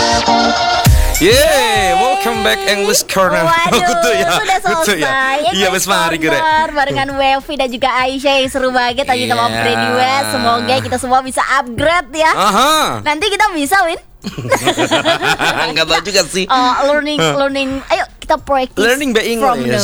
Yeah, welcome back English Corner. Waduh, ya, sudah selesai. Iya, wes mari kira. Barengan Wevi dan juga Aisyah yang seru banget lagi sama Iya. Freddy West. Semoga kita semua bisa upgrade ya. Aha. Nanti kita bisa Win. Enggak tahu juga sih. Learning. Ayo kita practice Learning by from English.